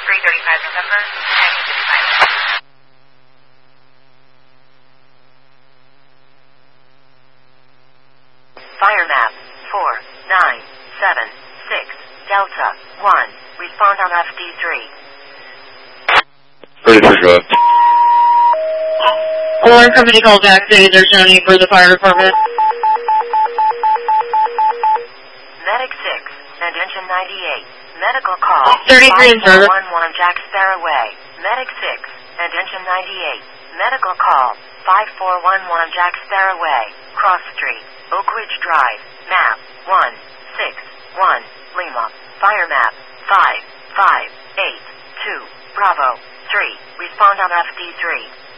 335 November, 1955. Fire map 4976 Delta 1. Respond on FD3. Ready for go. Alarm company called back saying there's no need for the fire department. Medic 6 and engine 98. Medical call 33 in service. 5411 Jack Sparrow Way. Medic 6 and engine 98. Medical call 5411 Jack Sparrow Way. Cross Street. Oak Ridge Drive. Map 161 Lima. Fire map 5582 Bravo 3. Respond on FD3.